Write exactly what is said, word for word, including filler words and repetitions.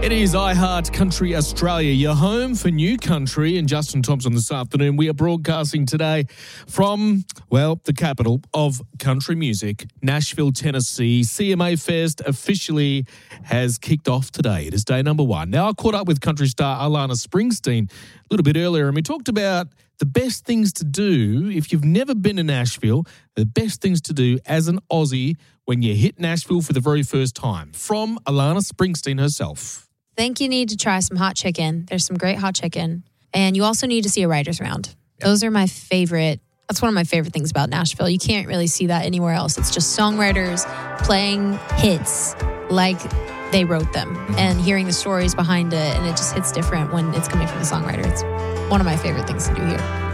It is iHeart Country Australia, your home for new country, and Justin Thompson this afternoon. We are broadcasting today from, well, the capital of country music, Nashville, Tennessee. C M A Fest officially has kicked off today. It is day number one. Now, I caught up with country star Alana Springsteen a little bit earlier, and we talked about the best things to do if you've never been to Nashville, the best things to do as an Aussie when you hit Nashville for the very first time. From Alana Springsteen herself. I think you need to try some hot chicken. There's some great hot chicken. And you also need to see a writer's round. Yep. Those are my favorite. That's one of my favorite things about Nashville. You can't really see that anywhere else. It's just songwriters playing hits like they wrote them mm-hmm. and hearing the stories behind it. And it just hits different when it's coming from the songwriter. It's one of my favorite things to do here.